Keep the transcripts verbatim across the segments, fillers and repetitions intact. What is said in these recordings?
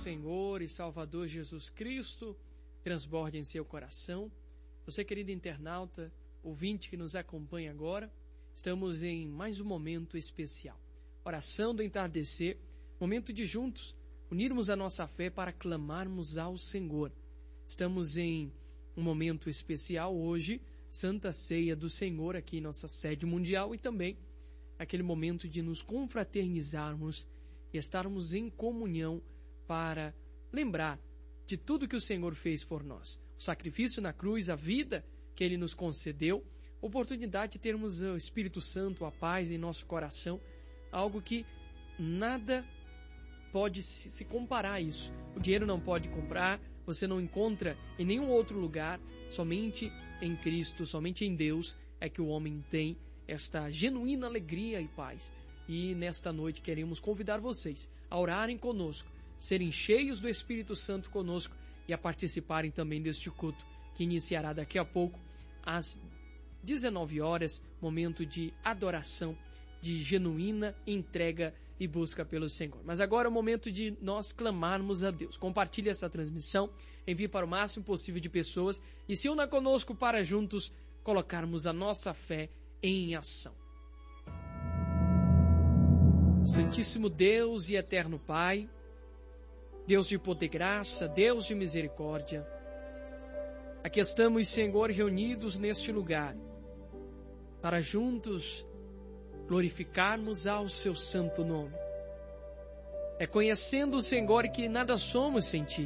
Senhor e Salvador Jesus Cristo transborde em seu coração. Você, querido internauta, ouvinte que nos acompanha agora, estamos em mais um momento especial. Oração do entardecer, momento de juntos unirmos a nossa fé para clamarmos ao Senhor. Estamos em um momento especial hoje, Santa Ceia do Senhor aqui em nossa sede mundial, e também aquele momento de nos confraternizarmos e estarmos em comunhão para lembrar de tudo que o Senhor fez por nós. O sacrifício na cruz, a vida que Ele nos concedeu, a oportunidade de termos o Espírito Santo, a paz em nosso coração, algo que nada pode se comparar a isso. O dinheiro não pode comprar, você não encontra em nenhum outro lugar, somente em Cristo, somente em Deus é que o homem tem esta genuína alegria e paz. E nesta noite queremos convidar vocês a orarem conosco, serem cheios do Espírito Santo conosco e a participarem também deste culto que iniciará daqui a pouco às dezenove horas, momento de adoração, de genuína entrega e busca pelo Senhor. Mas agora é o momento de nós clamarmos a Deus. Compartilhe essa transmissão, envie para o máximo possível de pessoas e se una conosco para juntos colocarmos a nossa fé em ação. Santíssimo Deus e eterno Pai, Deus de poder e graça, Deus de misericórdia, aqui estamos, Senhor, reunidos neste lugar para juntos glorificarmos ao Seu santo nome. É conhecendo o Senhor que nada somos sem Ti.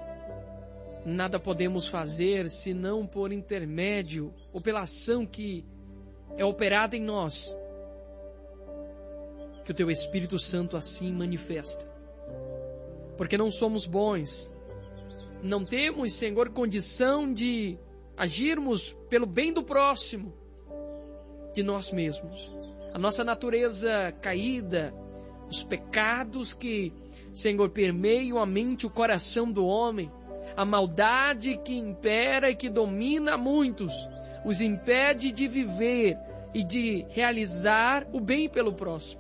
Nada podemos fazer senão por intermédio ou pela ação que é operada em nós, que o Teu Espírito Santo assim manifesta. Porque não somos bons, não temos, Senhor, condição de agirmos pelo bem do próximo, de nós mesmos. A nossa natureza caída, os pecados que, Senhor, permeiam a mente e o coração do homem, a maldade que impera e que domina muitos, os impede de viver e de realizar o bem pelo próximo.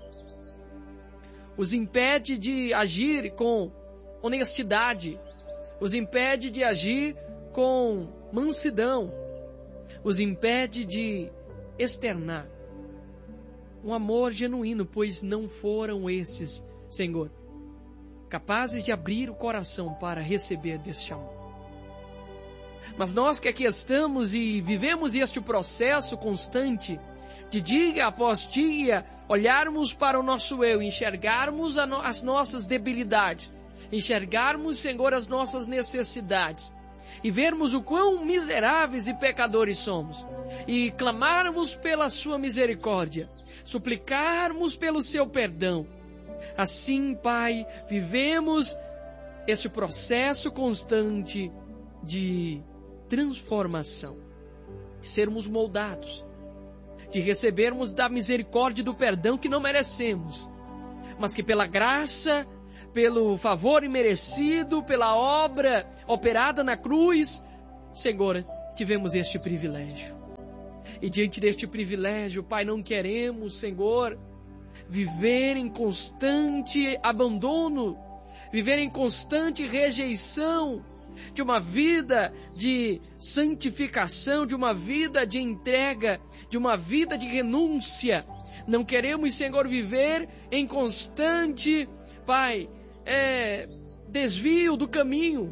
Os impede de agir com honestidade, os impede de agir com mansidão, os impede de externar um amor genuíno, pois não foram esses, Senhor, capazes de abrir o coração para receber deste amor. Mas nós que aqui estamos e vivemos este processo constante de dia após dia, olharmos para o nosso eu, enxergarmos a no, as nossas debilidades, enxergarmos, Senhor, as nossas necessidades e vermos o quão miseráveis e pecadores somos e clamarmos pela Sua misericórdia, suplicarmos pelo Seu perdão. Assim, Pai, vivemos este processo constante de transformação, de sermos moldados, de recebermos da misericórdia e do perdão que não merecemos, mas que pela graça, pelo favor imerecido, pela obra operada na cruz, Senhor, tivemos este privilégio. E diante deste privilégio, Pai, não queremos, Senhor, viver em constante abandono, viver em constante rejeição de uma vida de santificação, de uma vida de entrega, de uma vida de renúncia. Não queremos, Senhor, viver em constante, Pai, é, desvio do caminho.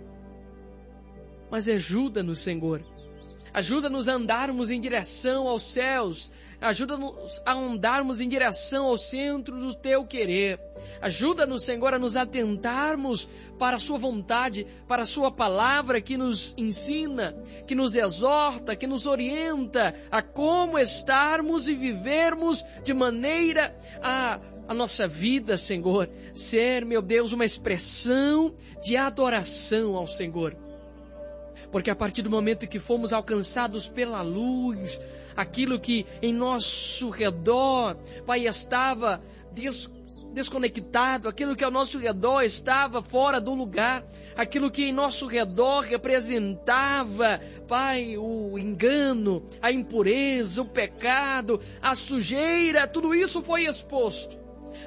Mas ajuda-nos, Senhor. Ajuda-nos a andarmos em direção aos céus. Ajuda-nos a andarmos em direção ao centro do Teu querer. Ajuda-nos, Senhor, a nos atentarmos para a Sua vontade, para a Sua palavra que nos ensina, que nos exorta, que nos orienta a como estarmos e vivermos de maneira a, a nossa vida, Senhor, ser, meu Deus, uma expressão de adoração ao Senhor. Porque a partir do momento que fomos alcançados pela luz, aquilo que em nosso redor, Pai, estava des, desconectado, aquilo que ao nosso redor estava fora do lugar, aquilo que em nosso redor representava, Pai, o engano, a impureza, o pecado, a sujeira, tudo isso foi exposto.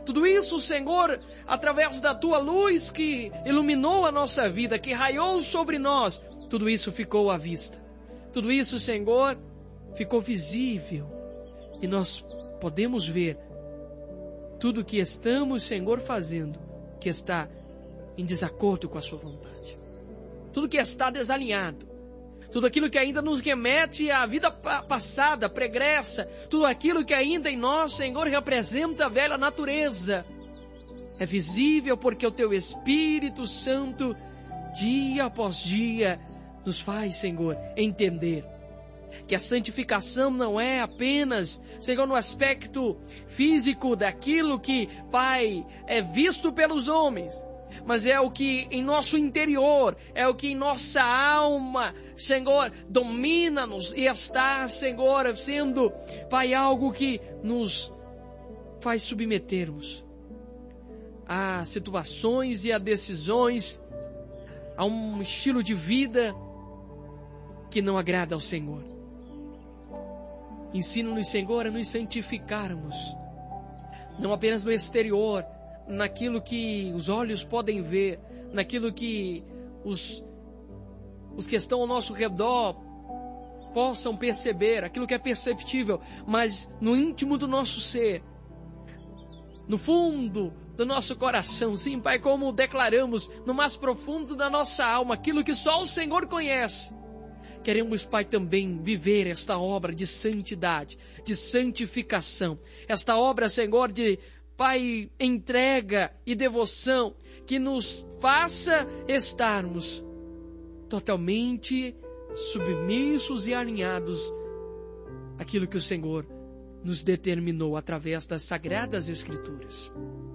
Tudo isso, Senhor, através da Tua luz que iluminou a nossa vida, que raiou sobre nós, tudo isso ficou à vista. Tudo isso, Senhor, ficou visível. E nós podemos ver tudo que estamos, Senhor, fazendo, que está em desacordo com a Sua vontade. Tudo que está desalinhado. Tudo aquilo que ainda nos remete à vida passada, pregressa. Tudo aquilo que ainda em nós, Senhor, representa a velha natureza. É visível porque o Teu Espírito Santo, dia após dia, nos faz, Senhor, entender que a santificação não é apenas, Senhor, no aspecto físico daquilo que, Pai, é visto pelos homens, mas é o que em nosso interior, é o que em nossa alma, Senhor, domina-nos e está, Senhor, sendo, Pai, algo que nos faz submetermos a situações e a decisões, a um estilo de vida que não agrada ao Senhor. Ensina-nos, Senhor, a nos santificarmos, não apenas no exterior, naquilo que os olhos podem ver, naquilo que os, os que estão ao nosso redor possam perceber, aquilo que é perceptível, mas no íntimo do nosso ser, no fundo do nosso coração, sim, Pai, como declaramos, no mais profundo da nossa alma, aquilo que só o Senhor conhece. Queremos, Pai, também viver esta obra de santidade, de santificação, esta obra, Senhor, de, Pai, entrega e devoção, que nos faça estarmos totalmente submissos e alinhados àquilo que o Senhor nos determinou através das Sagradas Escrituras.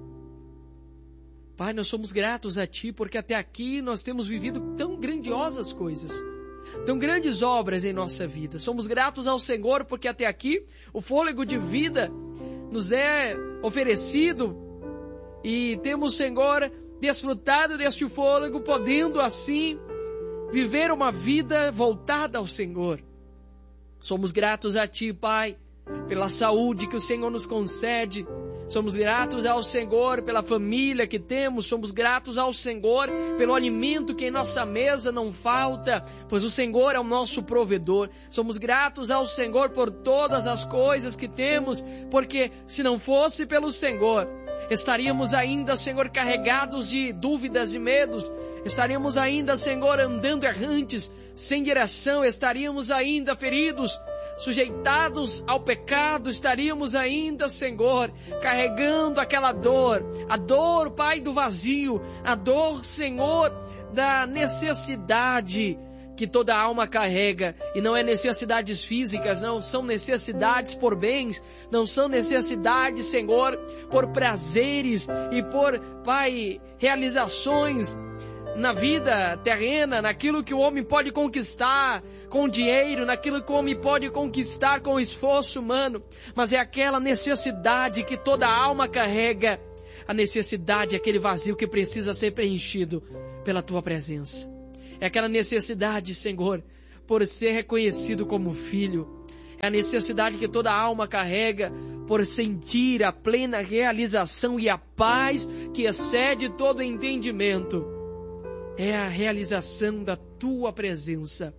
Pai, nós somos gratos a Ti, porque até aqui nós temos vivido tão grandiosas coisas, tão grandes obras em nossa vida. Somos gratos ao Senhor, porque até aqui o fôlego de vida nos é oferecido e temos, Senhor, desfrutado deste fôlego, podendo assim viver uma vida voltada ao Senhor. Somos gratos a Ti, Pai, pela saúde que o Senhor nos concede. Somos gratos ao Senhor pela família que temos. Somos gratos ao Senhor pelo alimento que em nossa mesa não falta, pois o Senhor é o nosso provedor. Somos gratos ao Senhor por todas as coisas que temos, porque se não fosse pelo Senhor, estaríamos ainda, Senhor, carregados de dúvidas e medos. Estaríamos ainda, Senhor, andando errantes, sem direção. Estaríamos ainda feridos, sujeitados ao pecado. Estaríamos ainda, Senhor, carregando aquela dor, a dor, Pai, do vazio, a dor, Senhor, da necessidade que toda alma carrega, e não é necessidades físicas, não são necessidades por bens, não são necessidades, Senhor, por prazeres e por, Pai, realizações na vida terrena, naquilo que o homem pode conquistar com dinheiro, naquilo que o homem pode conquistar com esforço humano, mas é aquela necessidade que toda alma carrega, a necessidade, aquele vazio que precisa ser preenchido pela Tua presença. É aquela necessidade, Senhor, por ser reconhecido como filho. É a necessidade que toda alma carrega por sentir a plena realização e a paz que excede todo entendimento. É a realização da Tua presença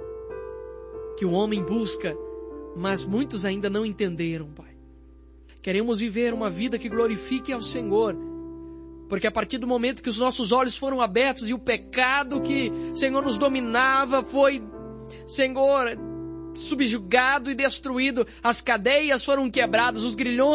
que o homem busca, mas muitos ainda não entenderam, Pai. Queremos viver uma vida que glorifique ao Senhor, porque a partir do momento que os nossos olhos foram abertos e o pecado que, Senhor, nos dominava foi, Senhor, subjugado e destruído, as cadeias foram quebradas, os grilhões